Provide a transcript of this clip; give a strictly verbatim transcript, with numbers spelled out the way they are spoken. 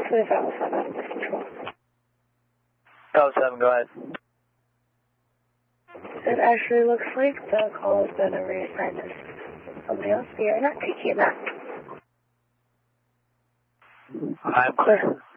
three five oh seven, out of control. Oh seven, go ahead. It actually looks like the call has been reassigned to somebody else. We are not taking that. I'm clear.